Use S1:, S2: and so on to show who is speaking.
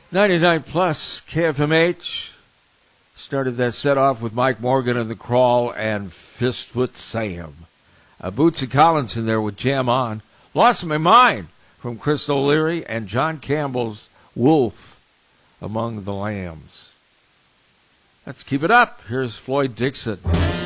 S1: 99 plus KFMH. Started that set off with Mike Morgan and The Crawl and Fistfoot Sam. Bootsy Collins in there with Jam On. Lost My Mind from Chris O'Leary and John Campbell's Wolf Among the Lambs. Let's keep it up. Here's Floyd Dixon.